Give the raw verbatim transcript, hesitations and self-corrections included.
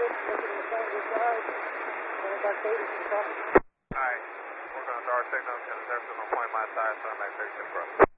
Alright, working on door signals, because there's no point my side, so I'm at thirty-six, bro.